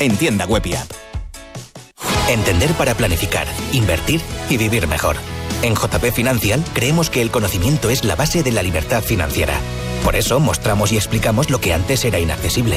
en tienda web y app. Entender para planificar, invertir y vivir mejor. En JP Financial creemos que el conocimiento es la base de la libertad financiera. Por eso mostramos y explicamos lo que antes era inaccesible.